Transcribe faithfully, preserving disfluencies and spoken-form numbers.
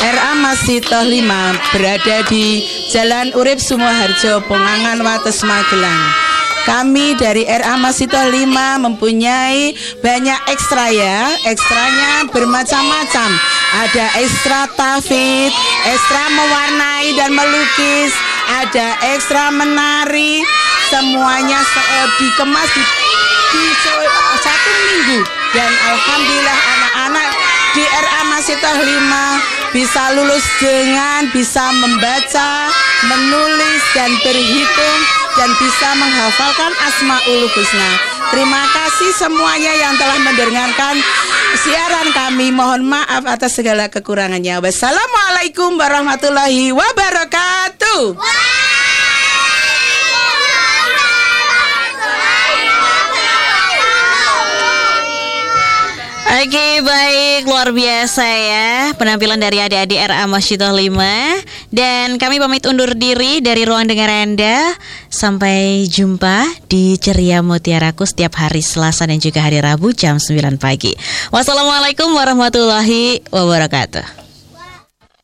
R A Masito lima berada di Jalan Urip Sumoharjo, Bongangan Wates, Magelang. Kami dari R A Masito lima mempunyai banyak ekstra ya. Ekstranya bermacam-macam. Ada ekstra tafid, ekstra mewarnai dan melukis, ada ekstra menari. Semuanya uh, dikemas di, di uh, satu minggu. Dan alhamdulillah anak-anak di R A Masito lima bisa lulus dengan bisa membaca, menulis dan berhitung dan bisa menghafalkan Asmaul Husna. Terima kasih semuanya yang telah mendengarkan siaran kami. Mohon maaf atas segala kekurangannya. Wassalamualaikum warahmatullahi wabarakatuh. Oke, baik, luar biasa ya penampilan dari adik-adik R A Masito lima. Dan kami pamit undur diri dari ruang dengar Anda. Sampai jumpa di Ceria Mutiaraku setiap hari Selasa dan juga hari Rabu jam sembilan pagi. Wassalamualaikum warahmatullahi wabarakatuh.